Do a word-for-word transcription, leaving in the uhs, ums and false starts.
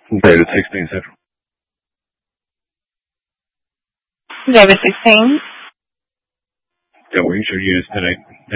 David sixteen Central. David sixteen. Delaware, show units today.